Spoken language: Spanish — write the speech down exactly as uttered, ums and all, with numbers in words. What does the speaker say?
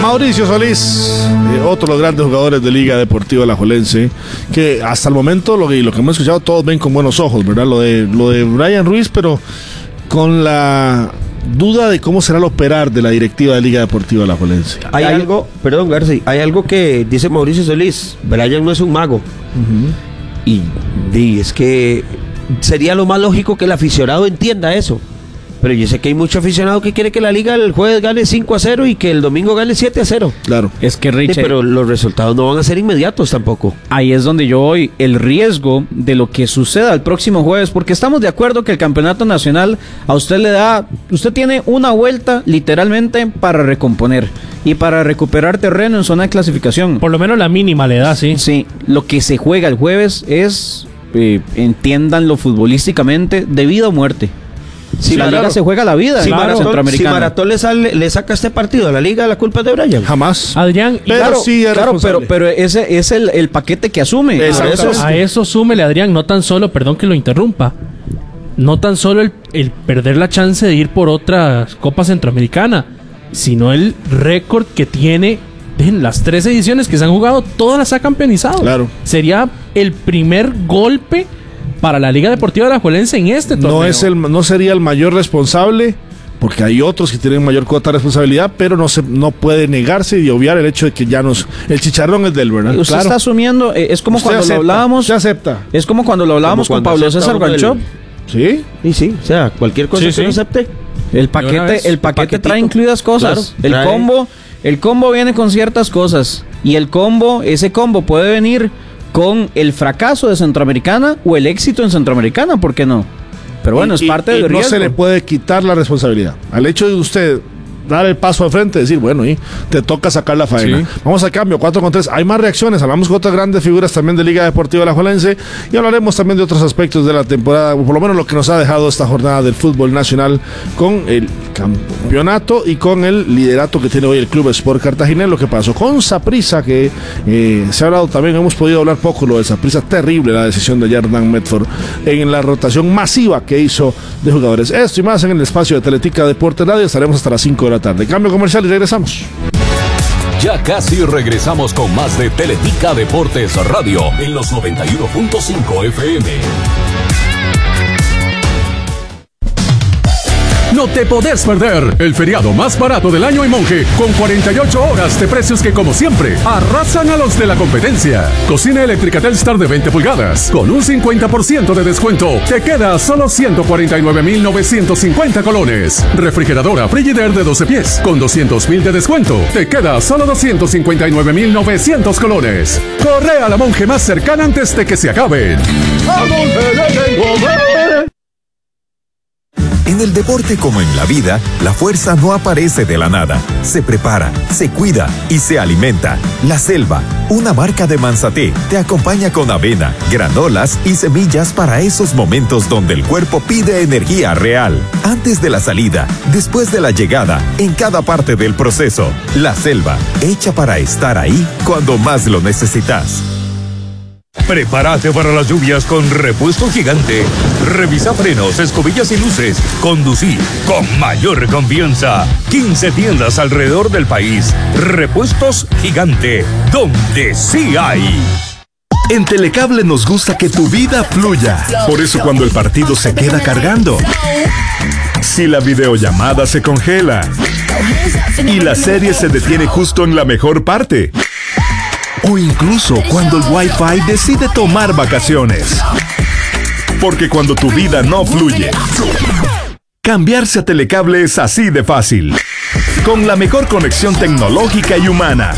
Mauricio Solís, eh, otro de los grandes jugadores de Liga Deportiva Alajuelense, que hasta el momento lo que, lo que hemos escuchado todos ven con buenos ojos, ¿verdad? Lo de, lo de Brian Ruiz, pero con la duda de cómo será el operar de la directiva de Liga Deportiva Alajuelense. Hay algo, perdón García, hay algo que dice Mauricio Solís, Brian no es un mago. Uh-huh. Y, y es que sería lo más lógico que el aficionado entienda eso. Pero yo sé que hay mucho aficionado que quiere que la liga el jueves gane cinco a cero y que el domingo gane siete a cero. Claro. Es que Richard, sí, pero los resultados no van a ser inmediatos tampoco. Ahí es donde yo voy, el riesgo de lo que suceda el próximo jueves, porque estamos de acuerdo que el campeonato nacional a usted le da, usted tiene una vuelta literalmente para recomponer y para recuperar terreno en zona de clasificación. Por lo menos la mínima le da, sí. Sí, lo que se juega el jueves es, eh, entiéndanlo futbolísticamente, de vida o muerte. Si sí, la claro. liga se juega la vida, si claro. Maratón, Centroamericana. Si Maratón le, sale, le saca este partido a la liga, la culpa es de Brian. Jamás. Adrián, pero claro, sí es claro, pero, pero ese es el, el paquete que asume. A eso, a eso súmele, Adrián, no tan solo, perdón que lo interrumpa, no tan solo el, el perder la chance de ir por otra Copa Centroamericana, sino el récord que tiene en las tres ediciones que se han jugado, todas las ha campeonizado. Claro. Sería el primer golpe para la Liga Deportiva Alajuelense en este torneo. No es el, no sería el mayor responsable, porque hay otros que tienen mayor cuota de responsabilidad, pero no se no puede negarse y obviar el hecho de que ya nos el chicharrón es del, ¿verdad? Usted claro. está asumiendo, eh, es como usted cuando acepta, lo hablábamos. Se acepta. Es como cuando lo hablábamos con Pablo César Guanchop. Sí. Y sí, o sea, cualquier cosa sí, que sí. no acepte. El paquete, el paquete trae incluidas cosas. Claro, el combo, el combo viene con ciertas cosas y el combo, ese combo puede venir con el fracaso de Centroamericana o el éxito en Centroamericana, ¿por qué no? Pero bueno, y, es parte y, del y riesgo. No se le puede quitar la responsabilidad. Al hecho de usted dar el paso al frente, decir, bueno, y te toca sacar la faena. Sí. Vamos a cambio, cuatro con tres. Hay más reacciones, hablamos con otras grandes figuras también de Liga Deportiva Alajuelense y hablaremos también de otros aspectos de la temporada, por lo menos lo que nos ha dejado esta jornada del fútbol nacional con el campeonato y con el liderato que tiene hoy el Club Sport Cartaginés, lo que pasó con Saprissa, que eh, se ha hablado también, hemos podido hablar poco lo de Saprissa, terrible la decisión de Hernán Medford en la rotación masiva que hizo de jugadores. Esto y más en el espacio de Teletica Deportes Radio, estaremos hasta las cinco de la tarde. Cambio comercial y regresamos. Ya casi regresamos con más de Teletica Deportes Radio en los noventa y uno punto cinco F M. No te podés perder el feriado más barato del año en Monje, con cuarenta y ocho horas de precios que, como siempre, arrasan a los de la competencia. Cocina eléctrica Telstar de veinte pulgadas, con un cincuenta por ciento de descuento, te queda a solo ciento cuarenta y nueve mil novecientos cincuenta colones. Refrigeradora Frigidaire de doce pies, con doscientos mil de descuento, te queda a solo doscientos cincuenta y nueve mil novecientos colones. Corre a la Monje más cercana antes de que se acaben. ¡A Monje le tengo ver! En el deporte como en la vida, la fuerza no aparece de la nada. Se prepara, se cuida y se alimenta. La Selva, una marca de Manzaté, te acompaña con avena, granolas y semillas para esos momentos donde el cuerpo pide energía real. Antes de la salida, después de la llegada, en cada parte del proceso. La Selva, hecha para estar ahí cuando más lo necesitas. Prepárate para las lluvias con Repuesto Gigante. Revisa frenos, escobillas y luces. Conducir con mayor confianza. quince tiendas alrededor del país. Repuestos Gigante, donde sí hay. En Telecable nos gusta que tu vida fluya. Por eso cuando el partido se queda cargando, si la videollamada se congela y la serie se detiene justo en la mejor parte, o incluso cuando el Wi-Fi decide tomar vacaciones. Porque cuando tu vida no fluye, cambiarse a Telecable es así de fácil. Con la mejor conexión tecnológica y humana.